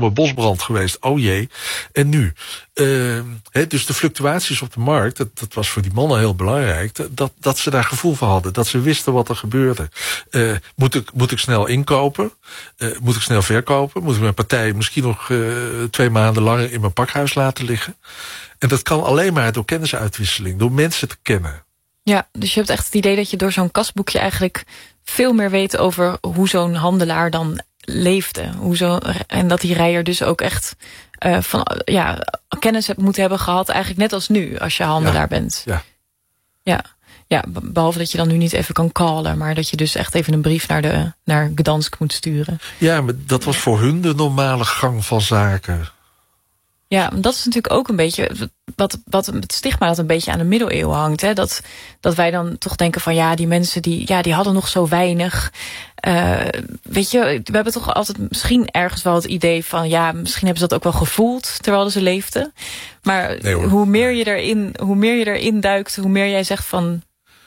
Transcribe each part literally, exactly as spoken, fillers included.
enorme bosbrand geweest. Oh jee. En nu? Uh, he, dus de fluctuaties op de markt, dat, dat was voor die mannen heel belangrijk. Dat, dat ze daar gevoel voor hadden. Dat ze wisten wat er gebeurde. Uh, moet, ik, moet ik snel inkopen? Uh, moet ik snel verkopen? Moet ik mijn partij misschien nog uh, twee maanden langer in mijn pakhuis laten liggen? En dat kan alleen maar door kennisuitwisseling. Door mensen te kennen. Ja, dus je hebt echt het idee dat je door zo'n kasboekje eigenlijk veel meer weet over hoe zo'n handelaar dan leefde. Hoe zo, en dat die Reijer dus ook echt uh, van, ja, kennis moet hebben gehad, eigenlijk net als nu, als je handelaar ja, bent. Ja. Ja. Ja, behalve dat je dan nu niet even kan callen, maar dat je dus echt even een brief naar, de, naar Gdansk moet sturen. Ja, maar dat was voor hun de normale gang van zaken. Ja, dat is natuurlijk ook een beetje wat, wat het stigma dat een beetje aan de middeleeuwen hangt. Hè? Dat, dat wij dan toch denken van ja, die mensen die, ja, die hadden nog zo weinig. Uh, weet je, we hebben toch altijd misschien ergens wel het idee van ja, misschien hebben ze dat ook wel gevoeld terwijl ze leefden. Maar nee, hoe meer je erin, hoe meer je erin duikt, hoe meer jij zegt van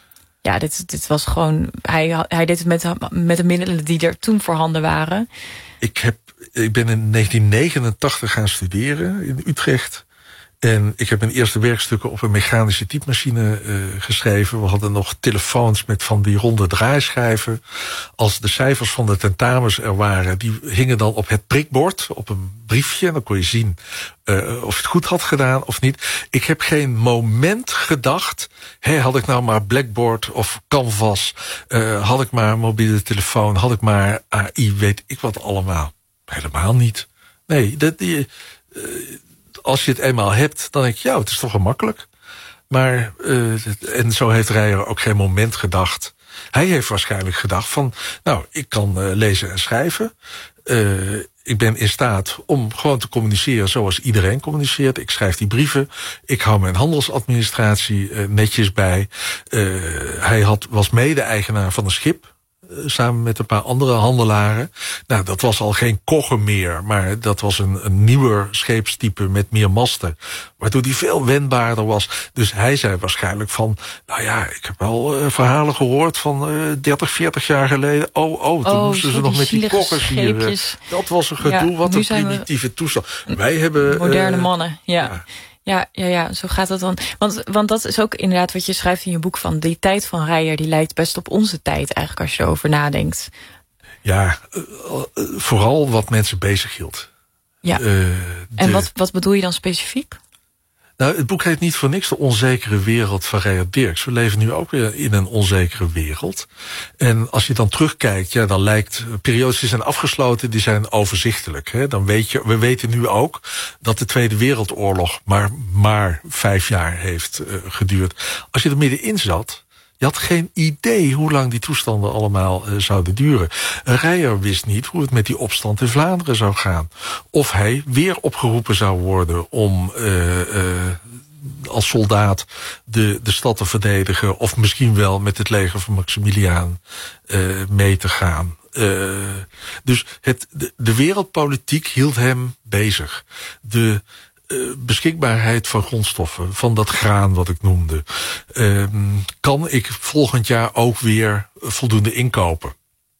ja, dit, dit was gewoon, hij, hij deed het met, met de middelen die er toen voorhanden waren. Ik heb Ik ben in negentien negenentachtig gaan studeren in Utrecht. En ik heb mijn eerste werkstukken op een mechanische typemachine uh, geschreven. We hadden nog telefoons met van die ronde draaischijven. Als de cijfers van de tentamens er waren, die hingen dan op het prikbord, op een briefje. Dan kon je zien uh, of je het goed had gedaan of niet. Ik heb geen moment gedacht, hé, had ik nou maar Blackboard of Canvas, uh, had ik maar een mobiele telefoon, had ik maar A I, weet ik wat allemaal. Helemaal niet. Nee, dat, die, uh, als je het eenmaal hebt, dan denk je, ja, het is toch wel makkelijk. Maar, uh, en zo heeft Reijer ook geen moment gedacht. Hij heeft waarschijnlijk gedacht van, nou, ik kan uh, lezen en schrijven. Uh, ik ben in staat om gewoon te communiceren zoals iedereen communiceert. Ik schrijf die brieven. Ik hou mijn handelsadministratie uh, netjes bij. Uh, hij had, was mede-eigenaar van een schip. Samen met een paar andere handelaren. Nou, dat was al geen kogge meer, maar dat was een, een nieuwer scheepstype met meer masten. Waardoor die veel wendbaarder was. Dus hij zei waarschijnlijk van, nou ja, ik heb wel uh, verhalen gehoord van uh, dertig, veertig jaar geleden. Oh, oh, toen oh, moesten ze nog met die koggers hier. Uh, dat was een gedoe, ja, wat een primitieve toestand. Wij hebben moderne uh, mannen, ja. ja. Ja, ja, ja, zo gaat het dan. Want, want dat is ook inderdaad wat je schrijft in je boek van die tijd van Reijer, die lijkt best op onze tijd eigenlijk als je erover nadenkt. Ja, uh, uh, vooral wat mensen bezighield. Ja. Uh, de... En wat, wat bedoel je dan specifiek? Nou, het boek heet niet voor niks De onzekere wereld van Reijer Dirks. We leven nu ook weer in een onzekere wereld. En als je dan terugkijkt, ja, dan lijkt periodes die zijn afgesloten, die zijn overzichtelijk. Hè? Dan weet je, we weten nu ook dat de Tweede Wereldoorlog maar, maar vijf jaar heeft uh, geduurd. Als je er middenin zat, je had geen idee hoe lang die toestanden allemaal uh, zouden duren. Reijer wist niet hoe het met die opstand in Vlaanderen zou gaan. Of hij weer opgeroepen zou worden om uh, uh, als soldaat de, de stad te verdedigen. Of misschien wel met het leger van Maximiliaan uh, mee te gaan. Uh, dus het, de, de wereldpolitiek hield hem bezig. De Uh, beschikbaarheid van grondstoffen, van dat graan wat ik noemde. Uh, kan ik volgend jaar ook weer voldoende inkopen?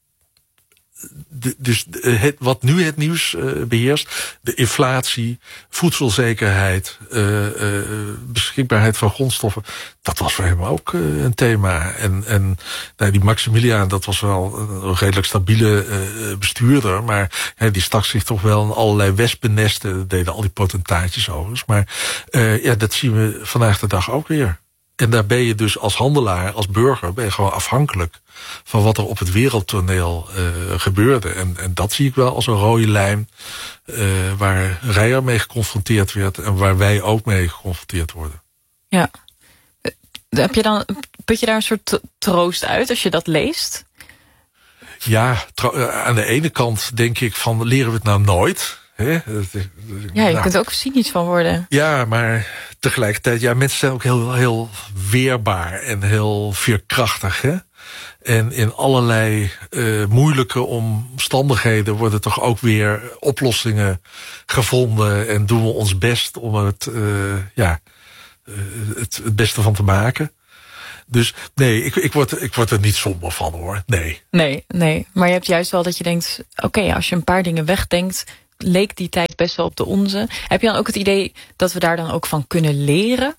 De, dus het, wat nu het nieuws uh, beheerst, de inflatie, voedselzekerheid, uh, uh, beschikbaarheid van grondstoffen, dat was voor hem ook uh, een thema. En, en nou, die Maximiliaan, dat was wel een redelijk stabiele uh, bestuurder, maar ja, die stak zich toch wel in allerlei wespennesten, dat deden al die potentaatjes overigens. Maar uh, ja, dat zien we vandaag de dag ook weer. En daar ben je dus als handelaar, als burger, ben je gewoon afhankelijk van wat er op het wereldtoneel uh, gebeurde. En, en dat zie ik wel als een rode lijn uh, waar Reijer mee geconfronteerd werd en waar wij ook mee geconfronteerd worden. Ja. Heb je dan, put je daar een soort troost uit als je dat leest? Ja, aan de ene kant denk ik van, leren we het nou nooit? He? Ja, je nou, kunt er ook cynisch van worden. Ja, maar tegelijkertijd, ja, mensen zijn ook heel, heel weerbaar en heel veerkrachtig. Hè? En in allerlei uh, moeilijke omstandigheden worden toch ook weer oplossingen gevonden. En doen we ons best om het, uh, ja, uh, het, het beste van te maken. Dus nee, ik, ik, word, ik word er niet somber van, hoor. Nee. Nee, nee. Maar je hebt juist wel dat je denkt, oké, okay, als je een paar dingen wegdenkt, leek die tijd best wel op de onze. Heb je dan ook het idee dat we daar dan ook van kunnen leren?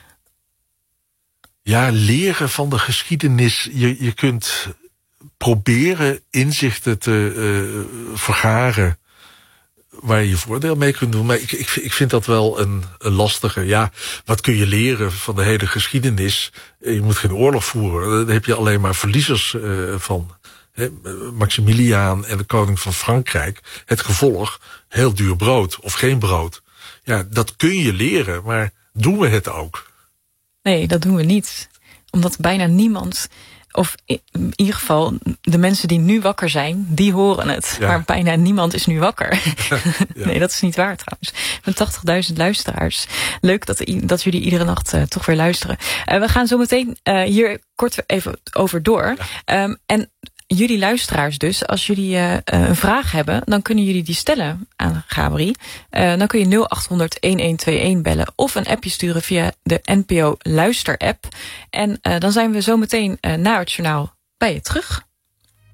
Ja, leren van de geschiedenis. Je, je kunt proberen inzichten te uh, vergaren waar je je voordeel mee kunt doen. Maar ik, ik, ik vind dat wel een, een lastige. Ja, wat kun je leren van de hele geschiedenis? Je moet geen oorlog voeren. Daar heb je alleen maar verliezers uh, van. He, Maximiliaan en de koning van Frankrijk. Het gevolg, heel duur brood of geen brood. Ja, dat kun je leren, maar doen we het ook? Nee, dat doen we niet. Omdat bijna niemand, of in ieder geval de mensen die nu wakker zijn, die horen het. Ja. Maar bijna niemand is nu wakker. Ja. Nee, dat is niet waar trouwens. Met tachtigduizend luisteraars. Leuk dat, dat jullie iedere nacht uh, toch weer luisteren. Uh, we gaan zo meteen uh, hier kort even over door. Ja. Um, en jullie luisteraars dus, als jullie uh, een vraag hebben, dan kunnen jullie die stellen aan Gabri. Uh, dan kun je nul acht honderd een een twee een bellen of een appje sturen via de N P O Luister app. En uh, dan zijn we zo meteen uh, na het journaal bij je terug.